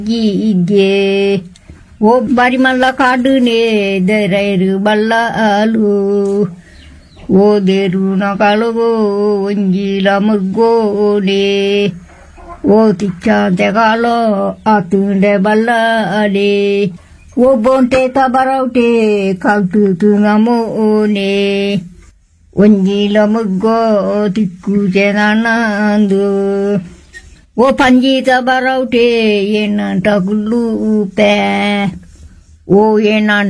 ಗೀಗೆ ಒಬ್ಬರಿ ಮಲ್ಲ ಕಾಡುನೆ ದರೈರು ಬಲ್ಲಾಲು ಓದೇರು ನಕಳುಗೋ ಒಂಜಿಲ ಮುಗ್ಗೋನೆ ಓ ತಿಚ್ಚಾಂತೆಗಾಲೋ ಆತುಂಡೆ ಬಲ್ಲಾಲೆ ಓ ಬೊಂಟೆ ತಬರೌಟೆ ಕಲ್ತು ನಮೋನೆ ಒಂಜಿಲ ಮುಗ್ಗೋ ತಿಕ್ಕುಜೆ ನನ್ನಂದು ಓ ಪಂಜೀತ ಬರೌಟೆ ಏನಂಟ ಗುಲ್ಲೂಪೆ ಓ ಏನಂಟ